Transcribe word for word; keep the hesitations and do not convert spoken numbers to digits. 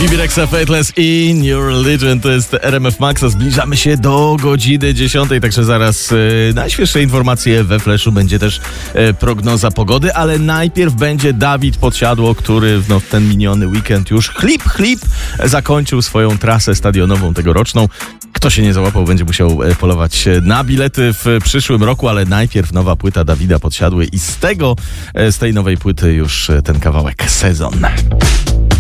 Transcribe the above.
Bibi Rexha, Faithless in Your Religion. To jest R M F Maxa. Zbliżamy się do godziny dziesiątej, także zaraz e, najświeższe informacje we Flashu. Będzie też e, prognoza pogody, ale najpierw będzie Dawid Podsiadło, który no, w ten miniony weekend już chlip, chlip zakończył swoją trasę stadionową tegoroczną. Kto się nie załapał, będzie musiał polować na bilety w przyszłym roku, ale najpierw nowa płyta Dawida Podsiadły i z tego, z tej nowej płyty już ten kawałek Sezon.